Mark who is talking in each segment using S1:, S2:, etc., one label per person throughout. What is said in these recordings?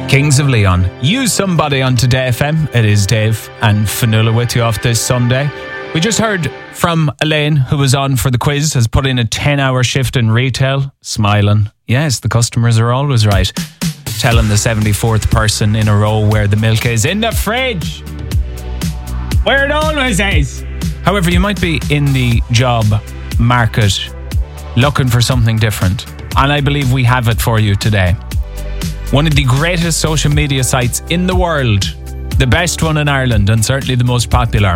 S1: Kings of Leon. Use somebody on Today FM. It is Dave and Fionnuala with you off this Sunday. We just heard from Elaine, who was on for the quiz, has put in a 10-hour shift in retail. Smiling. Yes, the customers are always right. Telling the 74th person in a row where the milk is in the fridge. Where it always is. However, you might be in the job market looking for something different. And I believe we have it for you today. One of the greatest social media sites in the world, the best one in Ireland and certainly the most popular,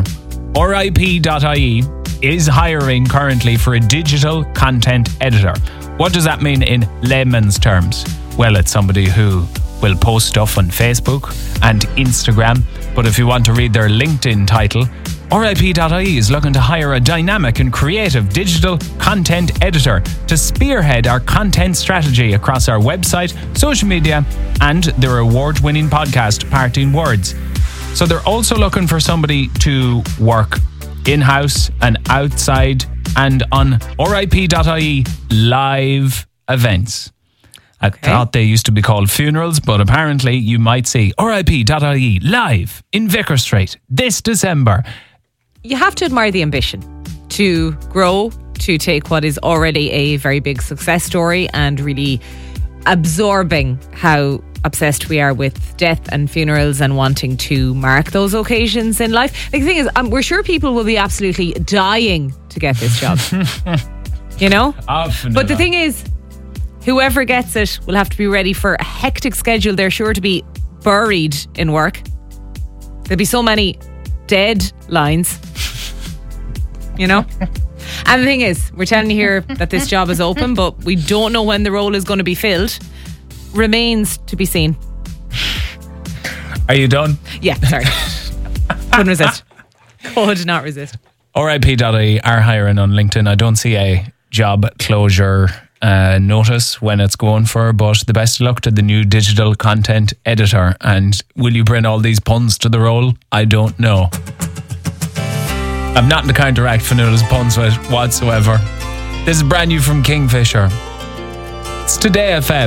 S1: RIP.ie, is hiring currently for a digital content editor. What does that mean in layman's terms? Well, it's somebody who will post stuff on Facebook and Instagram, but if you want to read their LinkedIn title, RIP.ie is looking to hire a dynamic and creative digital content editor to spearhead our content strategy across our website, social media, and their award-winning podcast, Parting Words. So they're also looking for somebody to work in-house and outside and on RIP.ie live events. I thought they used to be called funerals, but apparently you might see RIP.ie live in Vicar Street this December.
S2: You have to admire the ambition to grow, to take what is already a very big success story and really absorbing how obsessed we are with death and funerals and wanting to mark those occasions in life. Like, the thing is, we're sure people will be absolutely dying to get this job. You know? But the thing is, whoever gets it will have to be ready for a hectic schedule. They're sure to be buried in work. There'll be so many dead lines, you know. And the thing is, we're telling you here that this job is open, but we don't know when the role is going to be filled. Remains to be seen.
S1: Are you done?
S2: Yeah, sorry. Couldn't resist. Could not resist.
S1: RIP.ie are hiring on LinkedIn. I don't see a job closure notice when it's going for, but the best of luck to the new digital content editor. And will you bring all these puns to the role? I don't know. I'm not to counteract Fionnuala's puns with whatsoever. This is brand new from Kingfisher. It's Today FM.